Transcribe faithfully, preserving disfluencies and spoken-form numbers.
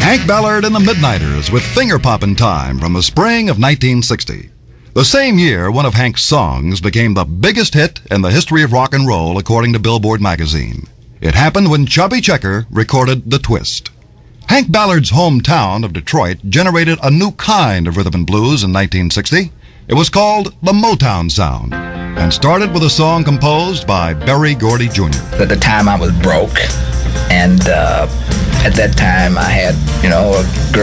Hank Ballard and the Midnighters with Finger Poppin' Time from the spring of nineteen sixty. The same year, one of Hank's songs became the biggest hit in the history of rock and roll, according to Billboard magazine. It happened when Chubby Checker recorded The Twist. Hank Ballard's hometown of Detroit generated a new kind of rhythm and blues in nineteen sixty. It was called the Motown Sound and started with a song composed by Berry Gordy Junior At the time I was broke, and uh, at that time I had, you know, a girl